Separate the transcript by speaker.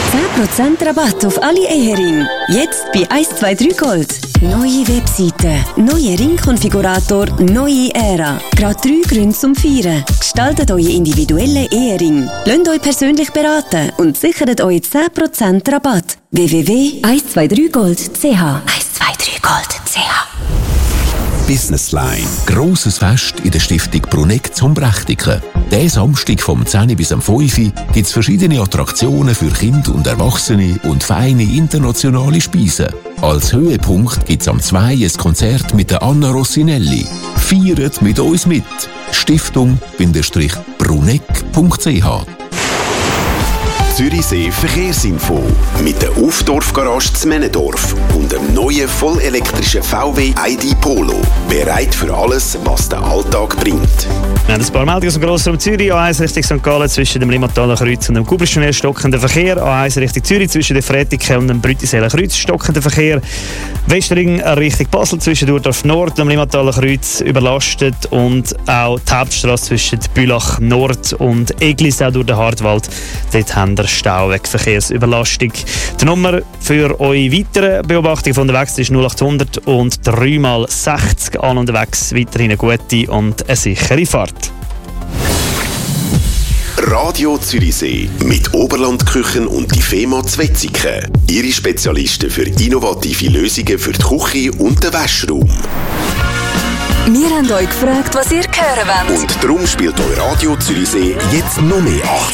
Speaker 1: 10% Rabatt auf alle Ehering. Jetzt bei 123 Gold. Neue Webseite, neuer Ringkonfigurator, neue Ära. Gerade 3 Gründe zum Feiern. Gestaltet euren individuellen Ehering. Lasst euch persönlich beraten und sichert euch 10% Rabatt. www.123gold.ch 123gold.ch
Speaker 2: Business Line. Grosses Fest in der Stiftung Bruneck zum Prächtigen. Diesen Samstag vom 10 bis am 5 gibt es verschiedene Attraktionen für Kinder und Erwachsene und feine internationale Speisen. Als Höhepunkt gibt es am 2 ein Konzert mit der Anna Rossinelli. Feiert mit uns mit. Stiftung-bruneck.ch
Speaker 3: Zürichsee Verkehrsinfo mit der Aufdorf-Garage zu Männendorf und dem neuen vollelektrischen VW ID Polo. Bereit für alles, was der Alltag bringt.
Speaker 4: Wir haben ein paar Meldungen aus dem Grossraum Zürich. A1 Richtung St. Gallen zwischen dem Limmataler Kreuz und dem Kubrischtunnel stockender Verkehr. A1 Richtung Zürich zwischen der Fretiken und dem Brütiseler Kreuz stockender Verkehr. Westring Richtung Basel zwischen Durdorf Nord und dem Limmataler Kreuz überlastet. Und auch die Hauptstrasse zwischen Bülach Nord und Eglis, auch durch den Hartwald. Dort haben wir Stau wegen Verkehrsüberlastung. Die Nummer für eure weitere Beobachtung von unterwegs ist 0800 und 3x60 an unterwegs. Weiterhin eine gute und eine sichere Fahrt.
Speaker 3: Radio Zürichsee mit Oberlandküchen und die FEMA Zwetzigen. Ihre Spezialisten für innovative Lösungen für die Küche und den Waschraum.
Speaker 1: Wir haben euch gefragt, was ihr hören wollt.
Speaker 3: Und darum spielt euer Radio Zürichsee jetzt noch mehr 80